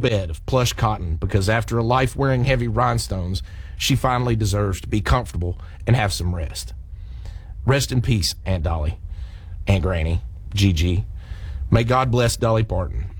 bed of plush cotton because after a life wearing heavy rhinestones, she finally deserves to be comfortable and have some rest. Rest in peace, Aunt Dolly, Aunt Granny, Gigi. May God bless Dolly Parton.